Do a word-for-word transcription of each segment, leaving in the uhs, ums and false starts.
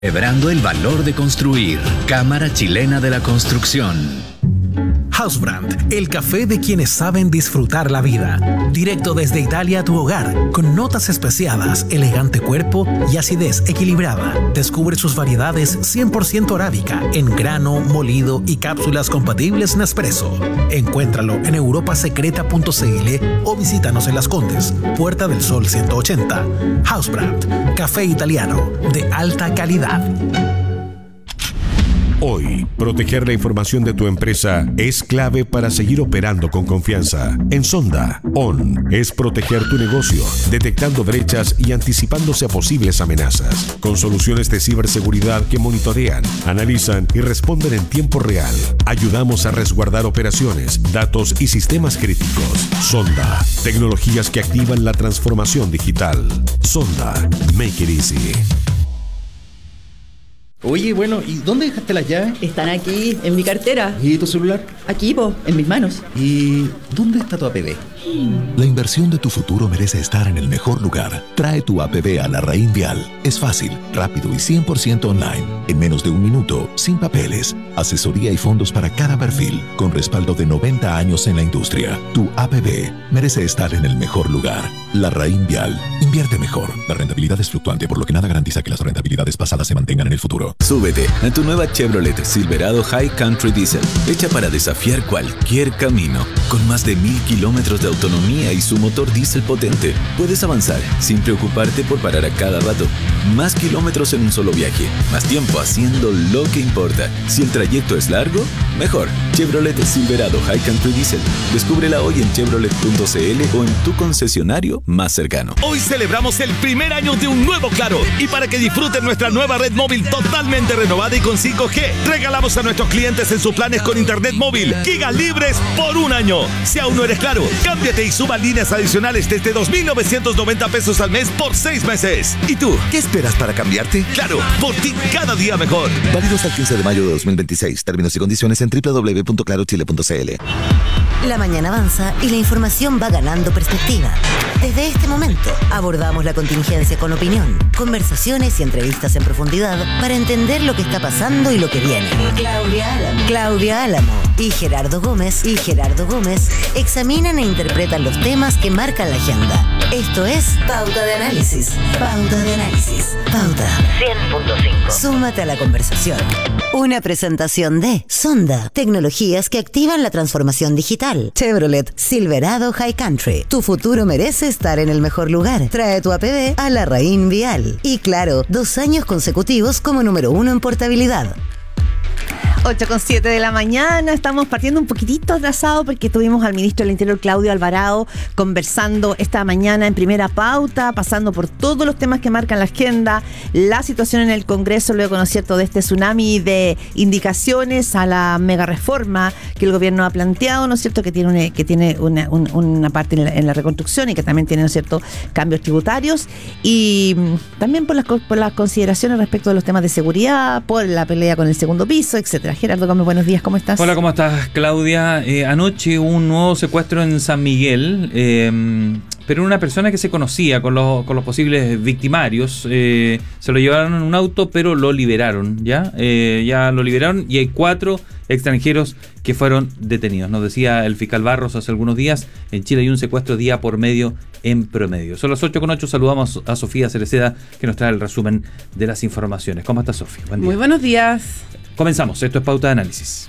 Celebrando el valor de construir. Cámara Chilena de la Construcción. Hausbrand, el café de quienes saben disfrutar la vida. Directo desde Italia a tu hogar, con notas especiadas, elegante cuerpo y acidez equilibrada. Descubre sus variedades cien por ciento arábica, en grano, molido y cápsulas compatibles Nespresso. Encuéntralo en europasecreta punto c l o visítanos en Las Condes, Puerta del Sol ciento ochenta. Hausbrand, café italiano de alta calidad. Hoy, proteger la información de tu empresa es clave para seguir operando con confianza. En Sonda, O N es proteger tu negocio, detectando brechas y anticipándose a posibles amenazas, con soluciones de ciberseguridad que monitorean, analizan y responden en tiempo real. Ayudamos a resguardar operaciones, datos y sistemas críticos. Sonda, tecnologías que activan la transformación digital. Sonda, make it easy. Oye, bueno, ¿y dónde dejaste las llaves? Están aquí, en mi cartera. ¿Y tu celular? Aquí, po, en mis manos. ¿Y dónde está tu A P B? La inversión de tu futuro merece estar en el mejor lugar. Trae tu A P B a Larraín Vial. Es fácil, rápido y cien por ciento online. En menos de un minuto, sin papeles. Asesoría y fondos para cada perfil, con respaldo de noventa años en la industria. Tu A P B merece estar en el mejor lugar. Larraín Vial. Invierte mejor. La rentabilidad es fluctuante, por lo que nada garantiza que las rentabilidades pasadas se mantengan en el futuro. Súbete a tu nueva Chevrolet Silverado High Country Diesel, hecha para desafiar cualquier camino. Con más de mil kilómetros de autonomía y su motor diésel potente, puedes avanzar sin preocuparte por parar a cada rato. Más kilómetros en un solo viaje, más tiempo haciendo lo que importa. Si el trayecto es largo, mejor. Chevrolet Silverado High Country Diesel. Descúbrela hoy en chevrolet punto c l o en tu concesionario más cercano. Hoy celebramos el primer año de un nuevo Claro, y para que disfruten nuestra nueva red móvil totalmente renovada y con cinco G, regalamos a nuestros clientes en sus planes con internet móvil gigas libres por un año. Si aún no eres Claro, cámbiate y suba líneas adicionales desde dos mil novecientos noventa pesos al mes por seis meses. ¿Y tú, qué esperas para cambiarte? Claro, por ti cada día mejor. Válido hasta el quince de mayo de dos mil veintiséis. Términos y condiciones en doble u doble u doble u punto claro chile punto c l. La mañana avanza y la información va ganando perspectiva. Desde este momento abordamos la contingencia con opinión, conversaciones y entrevistas en profundidad para entender lo que está pasando y lo que viene. Claudia Álamo, Claudia Álamo y Gerardo Gómez y Gerardo Gómez examinan e interpretan los temas que marcan la agenda. Esto es Pauta de Análisis. Pauta de Análisis. Pauta cien punto cinco. Súmate a la conversación. Una presentación de Sonda, tecnologías que activan la transformación digital. Chevrolet Silverado High Country. Tu futuro merece estar en el mejor lugar. Trae tu A P B a Larraín Vial. Y claro, dos años consecutivos como número uno en portabilidad. ocho con siete de la mañana, estamos partiendo un poquitito atrasado porque tuvimos al ministro del Interior, Claudio Alvarado, conversando esta mañana en Primera Pauta, pasando por todos los temas que marcan la agenda, la situación en el Congreso, luego, ¿no es cierto?, de este tsunami de indicaciones a la mega reforma que el gobierno ha planteado, ¿no es cierto?, que tiene una, que tiene una, un, una parte en la, en la reconstrucción y que también tiene, ¿no es cierto?, cambios tributarios, y también por las, por las consideraciones respecto de los temas de seguridad, por la pelea con el segundo piso, etcétera. Gerardo Gómez, buenos días, ¿cómo estás? Hola, ¿cómo estás, Claudia? Eh, anoche hubo un nuevo secuestro en San Miguel, eh, pero una persona que se conocía con los, con los posibles victimarios. Eh, se lo llevaron en un auto, pero lo liberaron, ¿ya? Eh, ya lo liberaron y hay cuatro extranjeros que fueron detenidos. Nos decía el fiscal Barros hace algunos días, en Chile hay un secuestro día por medio en promedio. Son las ocho con ocho, saludamos a Sofía Cereceda, que nos trae el resumen de las informaciones. ¿Cómo estás, Sofía? Buen día. Muy buenos días. Comenzamos, esto es Pauta de Análisis.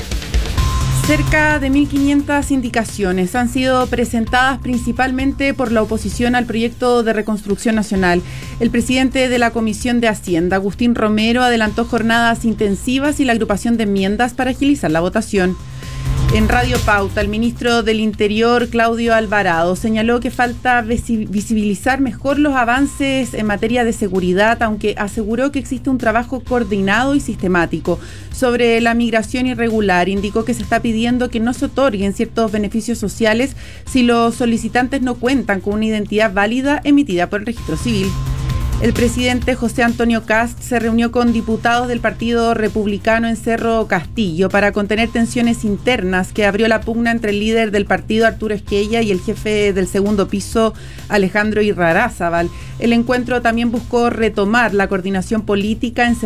Cerca de mil quinientas indicaciones han sido presentadas principalmente por la oposición al proyecto de reconstrucción nacional. El presidente de la Comisión de Hacienda, Agustín Romero, adelantó jornadas intensivas y la agrupación de enmiendas para agilizar la votación. En Radio Pauta, el ministro del Interior, Claudio Alvarado, señaló que falta visibilizar mejor los avances en materia de seguridad, aunque aseguró que existe un trabajo coordinado y sistemático. Sobre la migración irregular, indicó que se está pidiendo que no se otorguen ciertos beneficios sociales si los solicitantes no cuentan con una identidad válida emitida por el Registro Civil. El presidente José Antonio Kast se reunió con diputados del Partido Republicano en Cerro Castillo para contener tensiones internas que abrió la pugna entre el líder del partido, Arturo Esquella, y el jefe del segundo piso, Alejandro Irarrázaval. El encuentro también buscó retomar la coordinación política en